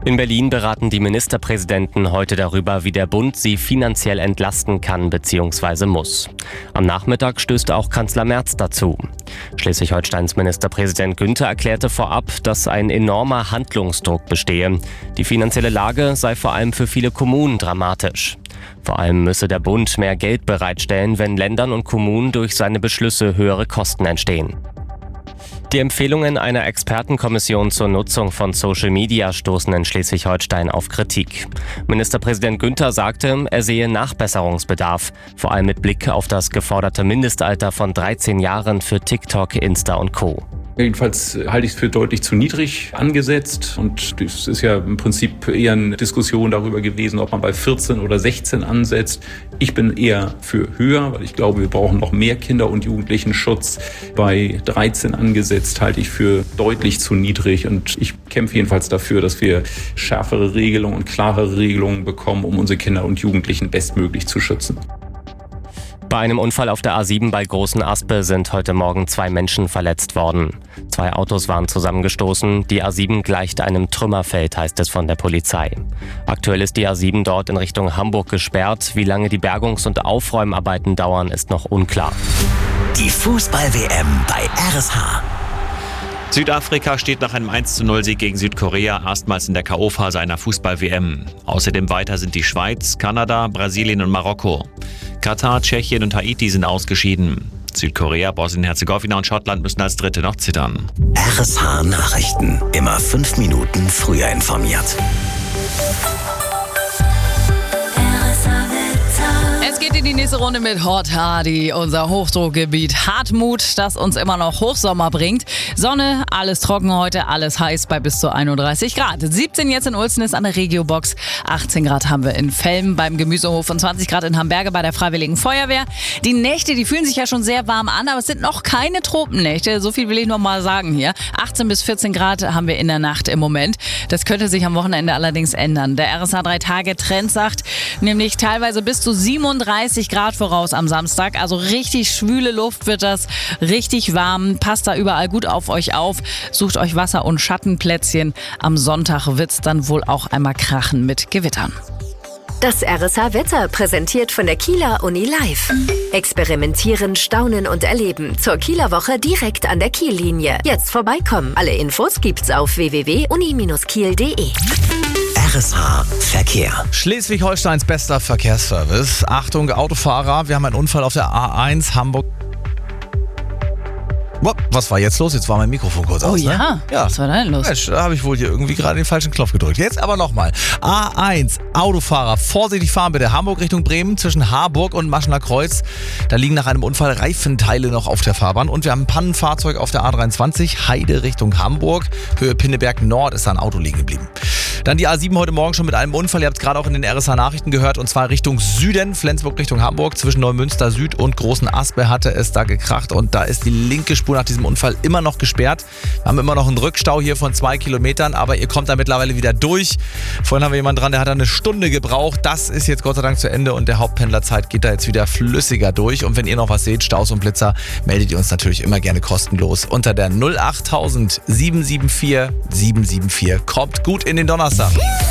In Berlin beraten die Ministerpräsidenten heute darüber, wie der Bund sie finanziell entlasten kann bzw. muss. Am Nachmittag stößt auch Kanzler Merz dazu. Schleswig-Holsteins Ministerpräsident Günther erklärte vorab, dass ein enormer Handlungsdruck bestehe. Die finanzielle Lage sei vor allem für viele Kommunen dramatisch. Vor allem müsse der Bund mehr Geld bereitstellen, wenn Ländern und Kommunen durch seine Beschlüsse höhere Kosten entstehen. Die Empfehlungen einer Expertenkommission zur Nutzung von Social Media stoßen in Schleswig-Holstein auf Kritik. Ministerpräsident Günther sagte, er sehe Nachbesserungsbedarf, vor allem mit Blick auf das geforderte Mindestalter von 13 Jahren für TikTok, Insta und Co. Jedenfalls halte ich es für deutlich zu niedrig angesetzt und es ist ja im Prinzip eher eine Diskussion darüber gewesen, ob man bei 14 oder 16 ansetzt. Ich bin eher für höher, weil ich glaube, wir brauchen noch mehr Kinder- und Jugendlichenschutz. Bei 13 angesetzt halte ich für deutlich zu niedrig und ich kämpfe jedenfalls dafür, dass wir schärfere Regelungen und klarere Regelungen bekommen, um unsere Kinder und Jugendlichen bestmöglich zu schützen. Bei einem Unfall auf der A7 bei Großen Aspe sind heute Morgen 2 Menschen verletzt worden. 2 Autos waren zusammengestoßen. Die A7 gleicht einem Trümmerfeld, heißt es von der Polizei. Aktuell ist die A7 dort in Richtung Hamburg gesperrt. Wie lange die Bergungs- und Aufräumarbeiten dauern, ist noch unklar. Die Fußball-WM bei RSH. Südafrika steht nach einem 1:0-Sieg gegen Südkorea erstmals in der K.O.-Phase einer Fußball-WM. Außerdem weiter sind die Schweiz, Kanada, Brasilien und Marokko. Katar, Tschechien und Haiti sind ausgeschieden. Südkorea, Bosnien-Herzegowina und Schottland müssen als Dritte noch zittern. RSH Nachrichten. Immer 5 Minuten früher informiert. Es geht in die nächste Runde mit Hot Hardy, unser Hochdruckgebiet Hartmut, das uns immer noch Hochsommer bringt. Sonne, alles trocken heute, alles heiß bei bis zu 31 Grad. 17 jetzt in Uelzen ist an der Regiobox, 18 Grad haben wir in Velm beim Gemüsehof und 20 Grad in Hamberge bei der Freiwilligen Feuerwehr. Die Nächte, die fühlen sich ja schon sehr warm an, aber es sind noch keine Tropennächte, so viel will ich noch mal sagen hier. 18 bis 14 Grad haben wir in der Nacht im Moment. Das könnte sich am Wochenende allerdings ändern. Der RSH 3-Tage-Trend sagt nämlich teilweise bis zu 37 Grad voraus am Samstag. Also richtig schwüle Luft wird das, richtig warm. Passt da überall gut auf euch auf. Sucht euch Wasser- und Schattenplätzchen. Am Sonntag wird's dann wohl auch einmal krachen mit Gewittern. Das RSH-Wetter präsentiert von der Kieler Uni Live. Experimentieren, staunen und erleben. Zur Kieler Woche direkt an der Kiellinie. Jetzt vorbeikommen. Alle Infos gibt's auf www.uni-kiel.de. RSH Verkehr. Schleswig-Holsteins bester Verkehrsservice. Achtung, Autofahrer, wir haben einen Unfall auf der A1 Hamburg. Was war jetzt los? Jetzt war mein Mikrofon kurz aus, ja? Ja. Was war denn los? Mensch, da habe ich wohl hier irgendwie gerade den falschen Knopf gedrückt. Jetzt aber nochmal. A1, Autofahrer, vorsichtig fahren bitte. Hamburg Richtung Bremen zwischen Harburg und Maschener Kreuz. Da liegen nach einem Unfall Reifenteile noch auf der Fahrbahn. Und wir haben ein Pannenfahrzeug auf der A23, Heide Richtung Hamburg. Höhe Pinneberg Nord ist da ein Auto liegen geblieben. Dann die A7 heute Morgen schon mit einem Unfall. Ihr habt es gerade auch in den RSH-Nachrichten gehört. Und zwar Richtung Süden, Flensburg Richtung Hamburg. Zwischen Neumünster Süd und Großen Aspe hatte es da gekracht. Und da ist die linke Spur nach diesem Unfall immer noch gesperrt. Wir haben immer noch einen Rückstau hier von 2 Kilometern, aber ihr kommt da mittlerweile wieder durch. Vorhin haben wir jemanden dran, der hat da eine Stunde gebraucht. Das ist jetzt Gott sei Dank zu Ende und der Hauptpendlerzeit geht da jetzt wieder flüssiger durch. Und wenn ihr noch was seht, Staus und Blitzer, meldet ihr uns natürlich immer gerne kostenlos unter der 08000 774 774. Kommt gut in den Donnerstag.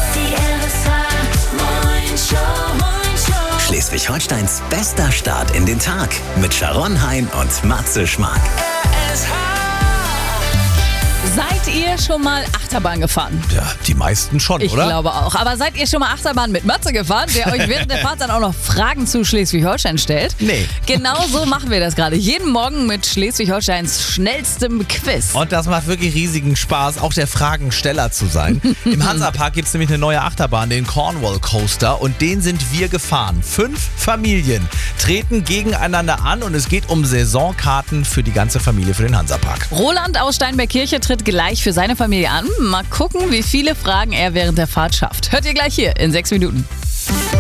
Schleswig-Holsteins bester Start in den Tag mit Sharon Hein und Matze Schmark. Seid ihr schon mal Achterbahn gefahren? Ja, die meisten schon, Ich oder? glaube auch. Aber seid ihr schon mal Achterbahn mit Matze gefahren, der euch während der Fahrt dann auch noch Fragen zu Schleswig-Holstein stellt? Nee. Genau so machen wir das gerade. Jeden Morgen mit Schleswig-Holsteins schnellstem Quiz. Und das macht wirklich riesigen Spaß, auch der Fragensteller zu sein. Im Hansapark gibt es nämlich eine neue Achterbahn, den Cornwall Coaster. Und den sind wir gefahren. 5 Familien treten gegeneinander an und es geht um Saisonkarten für die ganze Familie für den Hansapark. Roland aus Steinberg-Kirche tritt gleich für seine Familie an. Mal gucken, wie viele Fragen er während der Fahrt schafft. Hört ihr gleich hier in 6 Minuten.